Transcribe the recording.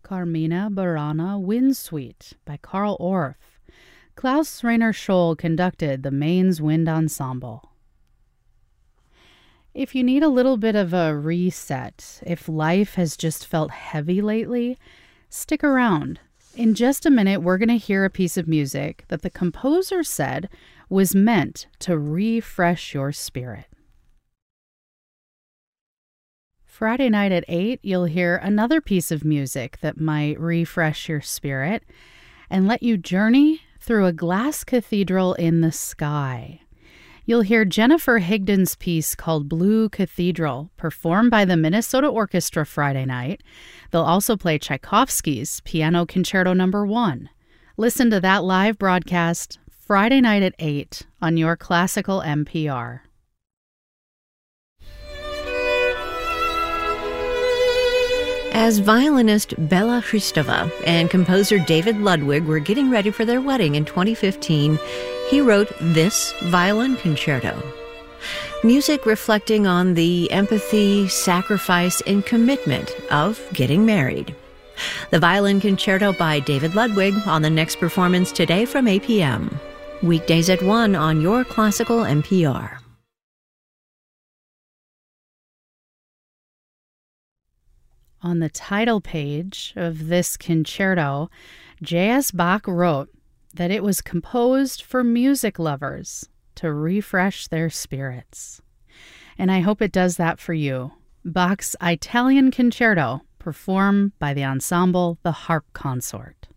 Carmina Burana Wind Suite by Carl Orff. Klaus Rainer Scholl conducted the Mainz Wind Ensemble. If you need a little bit of a reset, if life has just felt heavy lately, stick around. In just a minute, we're going to hear a piece of music that the composer said was meant to refresh your spirit. Friday night at 8, you'll hear another piece of music that might refresh your spirit and let you journey through a glass cathedral in the sky. You'll hear Jennifer Higdon's piece called Blue Cathedral, performed by the Minnesota Orchestra Friday night. They'll also play Tchaikovsky's Piano Concerto No. 1. Listen to that live broadcast Friday night at 8 on your classical NPR. As violinist Bela Hristova and composer David Ludwig were getting ready for their wedding in 2015, he wrote this violin concerto. Music reflecting on the empathy, sacrifice, and commitment of getting married. The Violin Concerto by David Ludwig on the next performance today from 8 p.m. Weekdays at 1 on your classical NPR. On the title page of this concerto, J.S. Bach wrote that it was composed for music lovers to refresh their spirits. And I hope it does that for you. Bach's Italian Concerto, performed by the ensemble The Harp Consort.